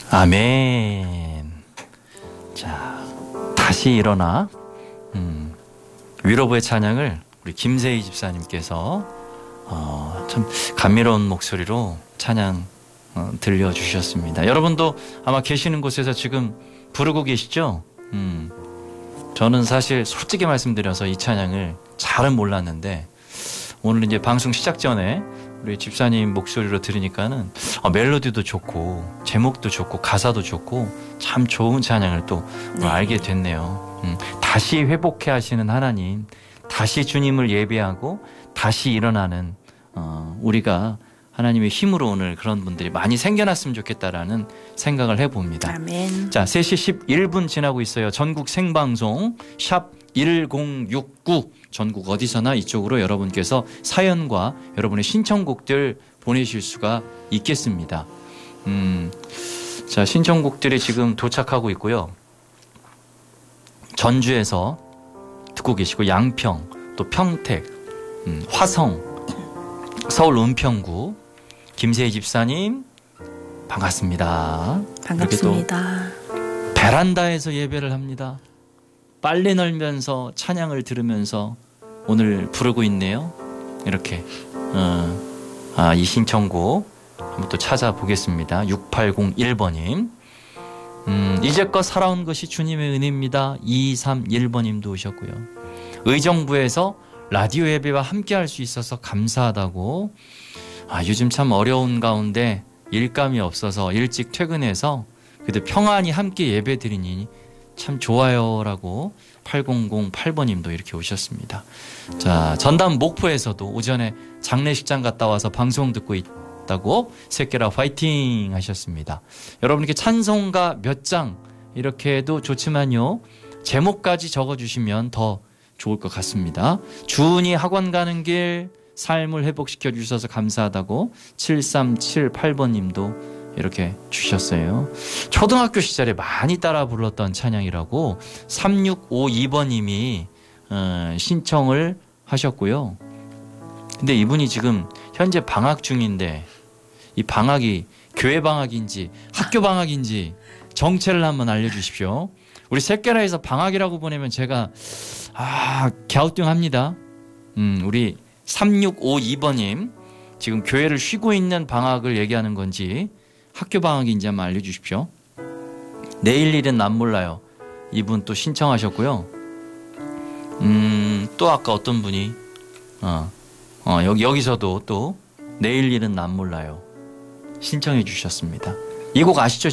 아멘. 자, 다시 일어나. 위로부의 찬양을 우리 김세희 집사님께서 참 감미로운 목소리로 찬양 들려주셨습니다. 여러분도 아마 계시는 곳에서 지금 부르고 계시죠? 저는 사실 솔직히 말씀드려서 이 찬양을 잘은 몰랐는데 오늘 이제 방송 시작 전에 우리 집사님 목소리로 들으니까는 멜로디도 좋고 제목도 좋고 가사도 좋고 참 좋은 찬양을 또 알게 됐네요. 다시 회복해 하시는 하나님, 다시 주님을 예배하고 다시 일어나는 우리가 하나님의 힘으로 오늘 그런 분들이 많이 생겨났으면 좋겠다라는 생각을 해봅니다. 아멘. 자, 3시 11분 지나고 있어요. 전국 생방송 샵 1069 전국 어디서나 이쪽으로 여러분께서 사연과 여러분의 신청곡들 보내실 수가 있겠습니다. 자, 신청곡들이 지금 도착하고 있고요. 전주에서 듣고 계시고 양평, 또 평택, 화성, 서울 은평구 김세희 집사님 반갑습니다. 반갑습니다. 베란다에서 예배를 합니다. 빨래 널면서 찬양을 들으면서 오늘 부르고 있네요. 이렇게 이 신청곡 한번 또 찾아보겠습니다. 6801번님. 이제껏 살아온 것이 주님의 은혜입니다. 231번님도 오셨고요. 의정부에서 라디오 예배와 함께 할 수 있어서 감사하다고. 요즘 참 어려운 가운데 일감이 없어서 일찍 퇴근해서 그래도 평안히 함께 예배 드리니 참 좋아요라고 8008번님도 이렇게 오셨습니다. 자, 전남 목포에서도 오전에 장례식장 갔다 와서 방송 듣고 있다고 새끼라 화이팅 하셨습니다. 여러분께 찬송가 몇 장 이렇게 해도 좋지만요. 제목까지 적어주시면 더 좋을 것 같습니다. 주은이 학원 가는 길 삶을 회복시켜 주셔서 감사하다고 7378번님도 이렇게 주셨어요. 초등학교 시절에 많이 따라 불렀던 찬양이라고 3652번님이 신청을 하셨고요. 근데 이분이 지금 현재 방학 중인데 이 방학이 교회 방학인지 학교 방학인지 정체를 한번 알려주십시오. 우리 새끼라에서 방학이라고 보내면 제가 갸우뚱합니다. 우리 3652번님 지금 교회를 쉬고 있는 방학을 얘기하는 건지 학교 방학인지 한번 알려주십시오. 내일 일은 난 몰라요. 이분 또 신청하셨고요. 또 아까 어떤 분이 여기서도 또 내일 일은 난 몰라요 신청해 주셨습니다. 이 곡 아시죠?